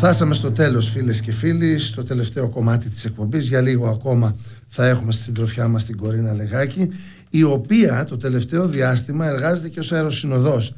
Φτάσαμε στο τέλος, φίλες και φίλοι, στο τελευταίο κομμάτι της εκπομπής. Για λίγο ακόμα θα έχουμε στη συντροφιά μας την Κορίνα Λεγάκη, η οποία το τελευταίο διάστημα εργάζεται και ως αεροσυνοδός.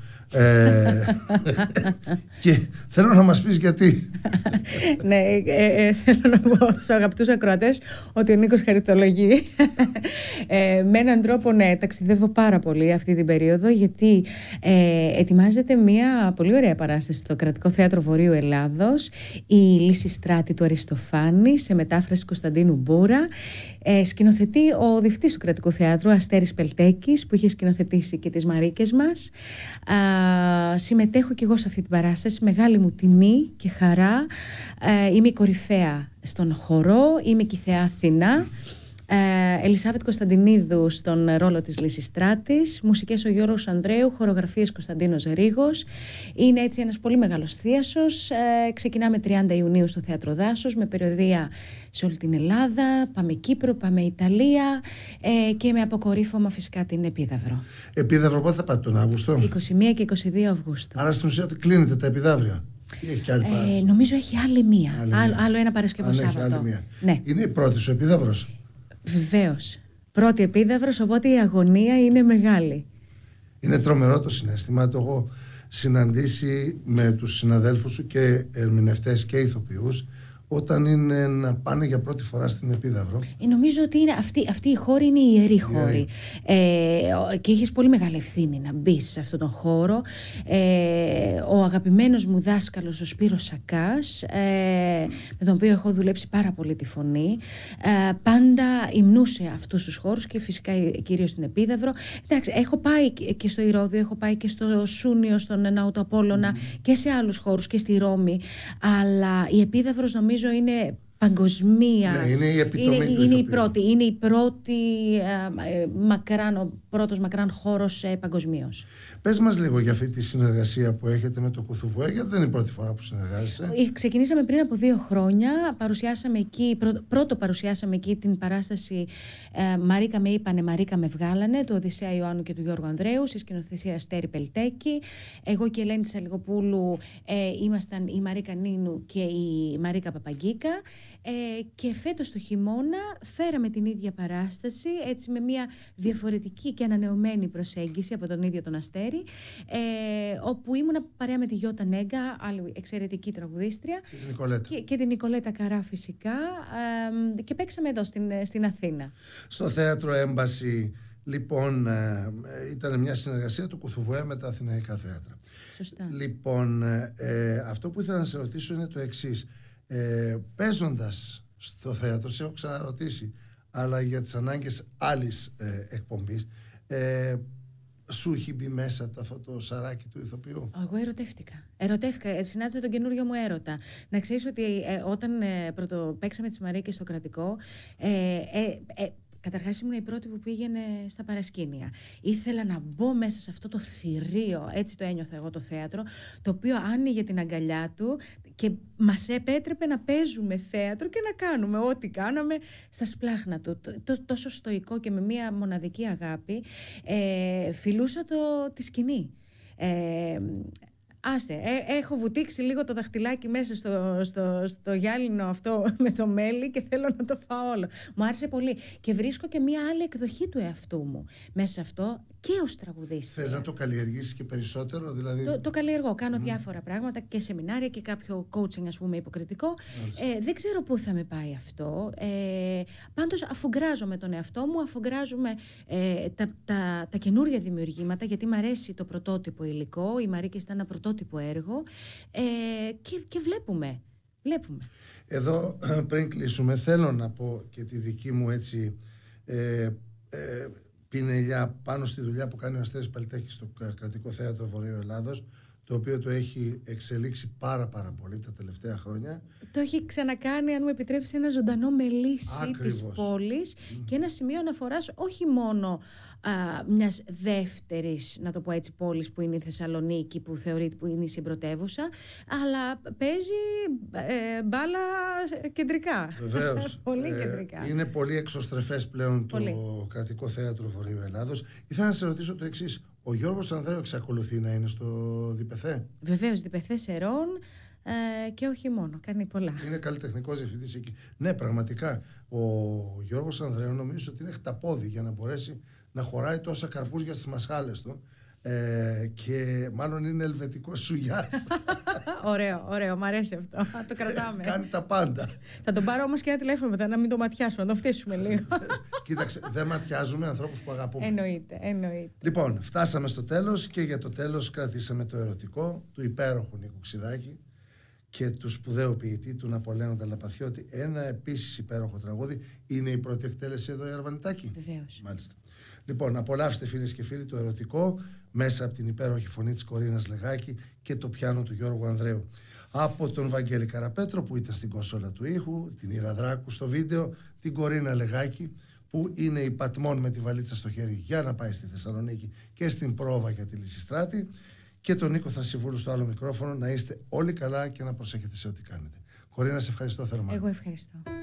Και θέλω να μας πεις γιατί. Ναι, θέλω να πω στους αγαπητούς ακροατές ότι ο Νίκος χαριτολογεί. Με έναν τρόπο, ναι, ταξιδεύω πάρα πολύ αυτή την περίοδο, γιατί ετοιμάζεται μια πολύ ωραία παράσταση στο Κρατικό Θέατρο Βορείου Ελλάδος, η Λυσιστράτη του Αριστοφάνη, σε μετάφραση Κωνσταντίνου Μπούρα. Σκηνοθετεί ο διευθυντής του Κρατικού Θεάτρου, Αστέρης Πελτέκης, που είχε σκηνοθετήσει και τις Μαρίκες μας. Συμμετέχω και εγώ σε αυτή την παράσταση, μεγάλη μου τιμή και χαρά. Είμαι η κορυφαία στον χορό, είμαι και η Θεά Αθηνά. Ελισάβετ Κωνσταντινίδου στον ρόλο της Λυσιστράτης, μουσικές ο Γιώργος Ανδρέου, χορογραφίες Κωνσταντίνος Ρήγος. Είναι έτσι ένας πολύ μεγάλος θίασος. Ξεκινάμε 30 Ιουνίου στο Θέατρο Δάσος, με περιοδεία σε όλη την Ελλάδα. Πάμε Κύπρο, πάμε Ιταλία και με αποκορύφωμα φυσικά την Επίδαυρο. Επίδαυρο πότε θα πάτε, τον Αύγουστο? 21 και 22 Αυγούστου. Άρα στην ουσία κλείνετε τα επιδαύρια. Έχει και άλλη παράσταση? Νομίζω έχει άλλη μία. Άλλο ένα Παρασκευό Σάββατο. Ναι. Είναι η πρώτη σου επίδαυρος? Βεβαίως. Πρώτη επίδαυρος, οπότε η αγωνία είναι μεγάλη. Είναι τρομερό το συναίσθημα. Το έχω συναντήσει με τους συναδέλφους σου και ερμηνευτές και ηθοποιούς, όταν είναι να πάνε για πρώτη φορά στην Επίδαυρο. Νομίζω ότι είναι αυτή η χώρη είναι η ιερή χώρη. Και έχεις πολύ μεγάλη ευθύνη να μπεις σε αυτόν τον χώρο. Ο αγαπημένος μου δάσκαλος, ο Σπύρος Σακάς, με τον οποίο έχω δουλέψει πάρα πολύ τη φωνή, πάντα υμνούσε αυτούς τους χώρους και φυσικά κυρίως στην Επίδαυρο. Εντάξει, έχω πάει και στο Ηρώδειο, έχω πάει και στο Σούνιο, στον Ναό του Απόλλωνα και σε άλλους χώρους και στη Ρώμη. Αλλά η Επίδαυρος νομίζω είναι παγκοσμίας. Ναι, είναι η επιτομή του ηθοποιού. Είναι η πρώτη ο πρώτος μακράν χώρος παγκοσμίως. Πες μας λίγο για αυτή τη συνεργασία που έχετε με το Κουθουβουέ, γιατί δεν είναι η πρώτη φορά που συνεργάζεσαι. Ξεκινήσαμε πριν από 2 χρόνια. Πρώτο παρουσιάσαμε εκεί την παράσταση «Μαρίκα με είπανε, Μαρίκα με βγάλανε» του Οδυσσέα Ιωάννου και του Γιώργου Ανδρέου, στη σκηνοθεσία Αστέρη Πελτέκη. Εγώ και η Ελένη Σαλιγοπούλου ήμασταν η Μαρίκα Νίνου και η Μαρίκα Παπαγκίκα. Και φέτος το χειμώνα φέραμε την ίδια παράσταση, έτσι με μια διαφορετική και ανανεωμένη προσέγγιση από τον ίδιο τον Αστέρη, όπου ήμουνα παρέα με τη Γιώτα Νέγκα, άλλη εξαιρετική τραγουδίστρια, και την Νικολέτα Καρά φυσικά, και παίξαμε εδώ στην Αθήνα. Στο Θέατρο Έμπαση, λοιπόν, ήταν μια συνεργασία του Κουθουβουέ με τα Αθηναϊκά Θέατρα. Σωστά. Λοιπόν, αυτό που ήθελα να σε ρωτήσω είναι το εξής. Παίζοντας στο θέατρο, σε έχω ξαναρωτήσει, αλλά για τις ανάγκες άλλης εκπομπής, σου έχει μπει μέσα αυτό το σαράκι του ηθοποιού? Εγώ ερωτεύτηκα. Συνάντησα τον καινούριο μου έρωτα. Να ξέρεις ότι όταν πρωτοπαίξαμε τις Μαρίκες στο Κρατικό, καταρχάς ήμουν η πρώτη που πήγαινε στα παρασκήνια. Ήθελα να μπω μέσα σε αυτό το θηρίο, έτσι το ένιωθα εγώ, το θέατρο, το οποίο άνοιγε την αγκαλιά του και μας επέτρεπε να παίζουμε θέατρο και να κάνουμε ό,τι κάναμε στα σπλάχνα του. Τόσο στοικό και με μια μοναδική αγάπη, φιλούσα τη σκηνή. Έχω βουτήξει λίγο το δαχτυλάκι μέσα στο γυάλινο αυτό με το μέλι και θέλω να το φάω όλο. Μου άρεσε πολύ και βρίσκω και μία άλλη εκδοχή του εαυτού μου μέσα σε αυτό και ως τραγουδίστρια. Θες να το καλλιεργήσεις και περισσότερο, δηλαδή? Το καλλιεργώ, κάνω διάφορα πράγματα και σεμινάρια και κάποιο coaching, ας πούμε, υποκριτικό. Δεν ξέρω πού θα με πάει αυτό. Πάντως αφουγκράζομαι τον εαυτό μου, αφουγκράζομαι τα καινούργια δημιουργήματα, γιατί μου αρέσει το πρωτότυπο υλικό. Η Μαρίκες ήταν ένα πρωτότυπο έργο και βλέπουμε. Εδώ πριν κλείσουμε, θέλω να πω και τη δική μου έτσι πινελιά πάνω στη δουλειά που κάνει ο Αστέρης Πελτέκης στο Κρατικό Θέατρο Βορείου Ελλάδος, το οποίο το έχει εξελίξει πάρα πολύ τα τελευταία χρόνια. Το έχει ξανακάνει, αν μου επιτρέψει, ένα ζωντανό μελίσι της πόλης και ένα σημείο αναφοράς όχι μόνο μιας δεύτερης, να το πω έτσι, πόλης που είναι η Θεσσαλονίκη, που θεωρείται που είναι η συμπρωτεύουσα, αλλά παίζει μπάλα κεντρικά. Βεβαίως. Πολύ κεντρικά. Είναι πολύ εξωστρεφές πλέον το Κρατικό Θέατρο Βορείου Ελλάδος. Ήθελα να σε ρωτήσω το εξής. Ο Γιώργος Ανδρέου εξακολουθεί να είναι στο ΔΠΘ? Βεβαίως, ΔΠΘ Σερών. και όχι μόνο, κάνει πολλά. Είναι καλλιτεχνικός διευθυντής εκεί. Ναι, πραγματικά. Ο Γιώργος Ανδρέου νομίζω ότι είναι χταπόδι για να μπορέσει να χωράει τόσα καρπούζια στις μασχάλες του. Και μάλλον είναι ελβετικός σουγιάς. Ωραίο, μ' αρέσει αυτό. Το κρατάμε. Κάνει τα πάντα. Θα τον πάρω όμως και ένα τηλέφωνο μετά, να μην το ματιάσουμε, να το φτύσουμε λίγο. Κοίταξε, δεν ματιάζουμε ανθρώπους που αγαπούμε. Εννοείται. Λοιπόν, φτάσαμε στο τέλος και για το τέλος κρατήσαμε το ερωτικό του υπέροχου Νίκου Ξηδάκη και του σπουδαίου ποιητή του Ναπολέοντα Λαπαθιώτη. Ένα επίσης υπέροχο τραγούδι. Είναι η πρώτη εκτέλεση εδώ, η Αρβανιτάκη. Βεβαίως. Μάλιστα. Λοιπόν, απολαύστε φίλες και φίλοι το ερωτικό μέσα από την υπέροχη φωνή της Κορίνας Λεγάκη και το πιάνο του Γιώργου Ανδρέου. Από τον Βαγγέλη Καραπέτρο που ήταν στην κονσόλα του ήχου, την Ήρα Δράκου στο βίντεο, την Κορίνα Λεγάκη που είναι η πατμόν με τη βαλίτσα στο χέρι για να πάει στη Θεσσαλονίκη και στην πρόβα για τη Λυσιστράτη, και τον Νίκο Θασιβούλου στο άλλο μικρόφωνο. Να είστε όλοι καλά και να προσέχετε σε ό,τι κάνετε. Κορίνα, σε ευχαριστώ θερμά. Εγώ ευχαριστώ.